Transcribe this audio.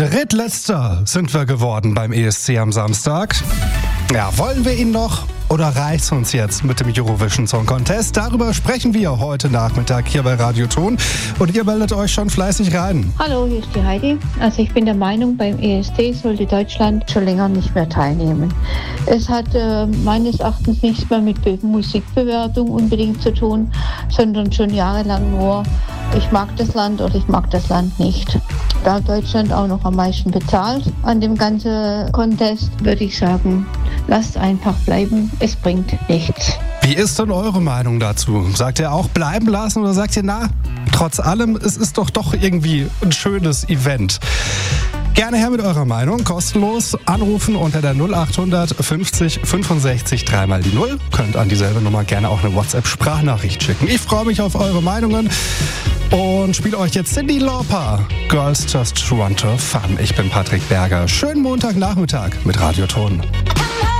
Drittletzter sind wir geworden beim ESC am Samstag. Ja, wollen wir ihn noch oder reicht's uns jetzt mit dem Eurovision Song Contest? Darüber sprechen wir heute Nachmittag hier bei Radio Ton. Und ihr meldet euch schon fleißig rein. Hallo, hier ist die Heidi. Also ich bin der Meinung, beim ESC sollte Deutschland schon länger nicht mehr teilnehmen. Es hat meines Erachtens nichts mehr mit Musikbewertung unbedingt zu tun, sondern schon jahrelang nur, ich mag das Land oder ich mag das Land nicht. Da Deutschland auch noch am meisten bezahlt an dem ganzen Contest, würde ich sagen, lasst einfach bleiben, es bringt nichts. Wie ist denn eure Meinung dazu? Sagt ihr auch bleiben lassen oder sagt ihr, na, trotz allem, es ist doch irgendwie ein schönes Event? Gerne her mit eurer Meinung, kostenlos anrufen unter der 0800 50 65 3 mal die 0. Könnt an dieselbe Nummer gerne auch eine WhatsApp-Sprachnachricht schicken. Ich freue mich auf eure Meinungen und spiele euch jetzt Cyndi Lauper, Girls Just Want to Fun. Ich bin Patrick Berger. Schönen Montagnachmittag mit Radio Ton.